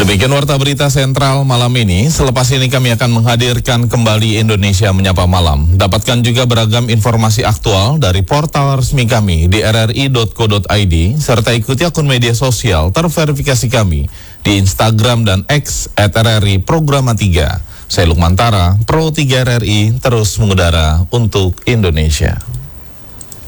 Demikian warta berita sentral malam ini. Selepas ini kami akan menghadirkan kembali Indonesia Menyapa Malam. Dapatkan juga beragam informasi aktual dari portal resmi kami di rri.co.id serta ikuti akun media sosial terverifikasi kami di Instagram dan X @RRI Programa 3. Saya Lukman Tara, Pro 3 RRI terus mengudara untuk Indonesia.